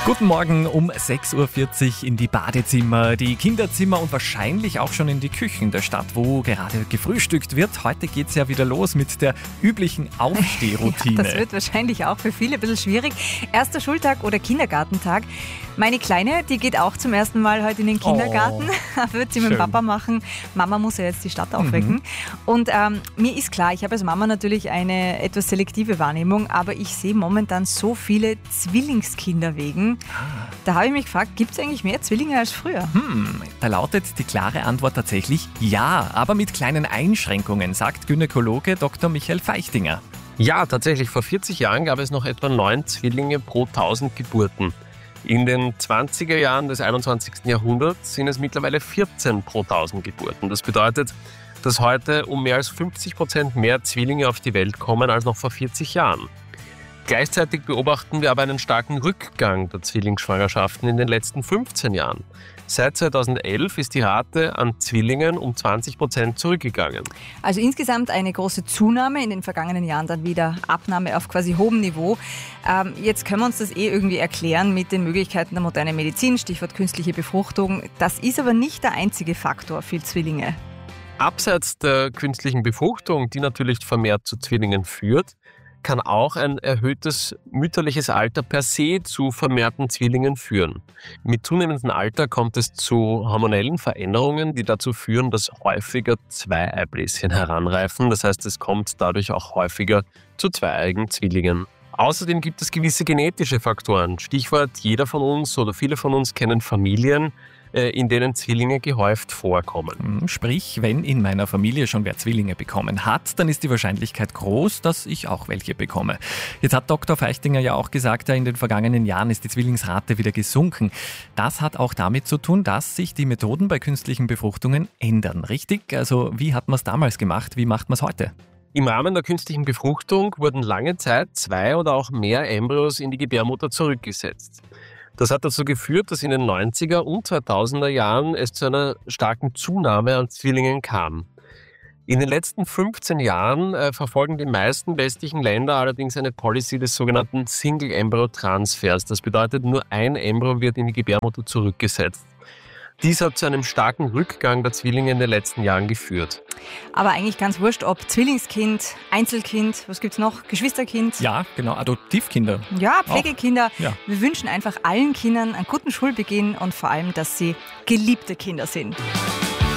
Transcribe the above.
Guten Morgen um 6.40 Uhr in die Badezimmer, die Kinderzimmer und wahrscheinlich auch schon in die Küchen der Stadt, wo gerade gefrühstückt wird. Heute geht es ja wieder los mit der üblichen Aufstehroutine. Ja, das wird wahrscheinlich auch für viele ein bisschen schwierig. Erster Schultag oder Kindergartentag. Meine Kleine, die geht auch zum ersten Mal heute in den Kindergarten. Wird sie mit dem Papa machen. Mama muss ja jetzt die Stadt aufwecken. Und mir ist klar, ich habe als Mama natürlich eine etwas selektive Wahrnehmung, aber ich sehe momentan so viele Zwillingskinderwegen. Da habe ich mich gefragt, gibt es eigentlich mehr Zwillinge als früher? Da lautet die klare Antwort tatsächlich ja, aber mit kleinen Einschränkungen, sagt Gynäkologe Dr. Michael Feichtinger. Ja, tatsächlich. Vor 40 Jahren gab es noch etwa 9 Zwillinge pro 1000 Geburten. In den 20er Jahren des 21. Jahrhunderts sind es mittlerweile 14 pro 1000 Geburten. Das bedeutet, dass heute um mehr als 50% mehr Zwillinge auf die Welt kommen als noch vor 40 Jahren. Gleichzeitig beobachten wir aber einen starken Rückgang der Zwillingsschwangerschaften in den letzten 15 Jahren. Seit 2011 ist die Rate an Zwillingen um 20% zurückgegangen. Also insgesamt eine große Zunahme, in den vergangenen Jahren dann wieder Abnahme auf quasi hohem Niveau. Jetzt können wir uns das irgendwie erklären mit den Möglichkeiten der modernen Medizin, Stichwort künstliche Befruchtung. Das ist aber nicht der einzige Faktor für Zwillinge. Abseits der künstlichen Befruchtung, die natürlich vermehrt zu Zwillingen führt, kann auch ein erhöhtes mütterliches Alter per se zu vermehrten Zwillingen führen. Mit zunehmendem Alter kommt es zu hormonellen Veränderungen, die dazu führen, dass häufiger Zweiei-Bläschen heranreifen. Das heißt, es kommt dadurch auch häufiger zu zweieigen Zwillingen. Außerdem gibt es gewisse genetische Faktoren. Stichwort, jeder von uns oder viele von uns kennen Familien, in denen Zwillinge gehäuft vorkommen. Sprich, wenn in meiner Familie schon wer Zwillinge bekommen hat, dann ist die Wahrscheinlichkeit groß, dass ich auch welche bekomme. Jetzt hat Dr. Feichtinger ja auch gesagt, in den vergangenen Jahren ist die Zwillingsrate wieder gesunken. Das hat auch damit zu tun, dass sich die Methoden bei künstlichen Befruchtungen ändern, richtig? Also wie hat man es damals gemacht, wie macht man es heute? Im Rahmen der künstlichen Befruchtung wurden lange Zeit 2 oder auch mehr Embryos in die Gebärmutter zurückgesetzt. Das hat dazu geführt, dass in den 90er und 2000er Jahren es zu einer starken Zunahme an Zwillingen kam. In den letzten 15 Jahren verfolgen die meisten westlichen Länder allerdings eine Policy des sogenannten Single-Embryo-Transfers. Das bedeutet, nur ein Embryo wird in die Gebärmutter zurückgesetzt. Dies hat zu einem starken Rückgang der Zwillinge in den letzten Jahren geführt. Aber eigentlich ganz wurscht, ob Zwillingskind, Einzelkind, was gibt's noch? Geschwisterkind? Ja, genau, Adoptivkinder. Ja, Pflegekinder. Auch. Ja. Wir wünschen einfach allen Kindern einen guten Schulbeginn und vor allem, dass sie geliebte Kinder sind.